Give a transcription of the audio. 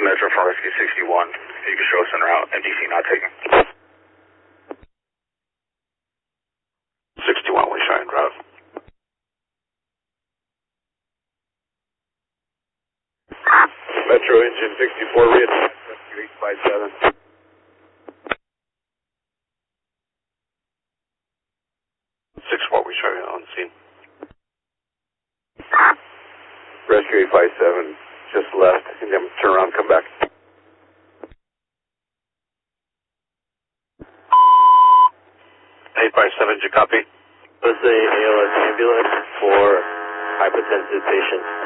Metro for Rescue 61. If you can show us en route, MDC not taken. 61, we show en route. Metro engine 64, reading. Rescue 857. 64, we show you on scene. Rescue 857, just left. And then turn around, come back. 857, did you copy? Let's say ALS ambulance for hypertensive patient.